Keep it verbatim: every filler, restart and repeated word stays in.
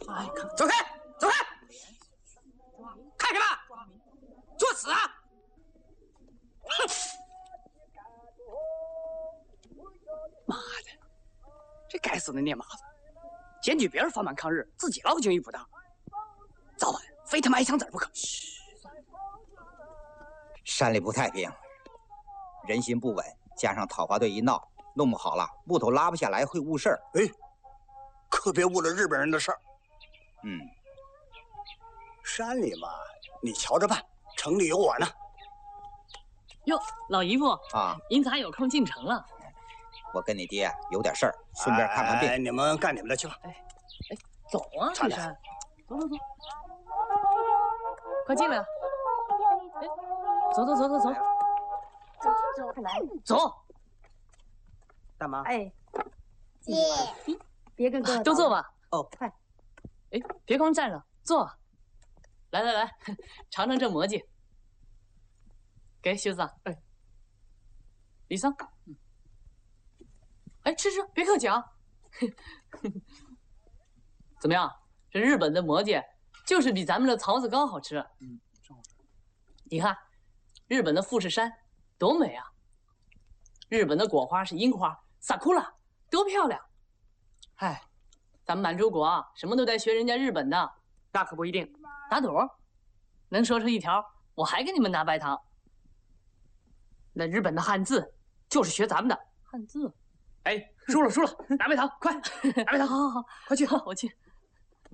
哎，走开，走开！看什么？作死啊！哼！妈的，这该死的孽马子，检举别人放慢抗日，自己老警欲不当，早晚非他妈挨枪子不可。嘘， 山里不太平，人心不稳，加上讨伐队一闹，弄不好了木头拉不下来会误事儿。 哎，可别误了日本人的事儿。 嗯， 山里嘛，你瞧着办，城里有我呢。 哟，老姨夫啊， 您咋有空进城了？ 我跟你爹有点事儿，顺便看看病。 哎，你们干你们的去吧。 哎，哎，走啊， 差这是，走走走，快进来。哎，走走走走走， 走走走，来， 走。 大妈， 哎，姐，别跟哥都坐吧。 哦， 快。 哎，别光站着，坐。来来来，尝尝这馍鸡。给秀子，哎，李桑，嗯，哎，吃吃，别客气啊。怎么样？这日本的馍鸡就是比咱们的槽子糕好吃。嗯，你看，日本的富士山多美啊！日本的果花是樱花，萨库拉多漂亮。哎，咱们满洲国啊，什么都得学人家日本的。 那可不一定。 打赌，能说出一条，我还给你们拿白糖。 那日本的汉字就是学咱们的汉字。 哎，输了输了，拿白糖，快拿白糖， 好好好， 快去， 我去。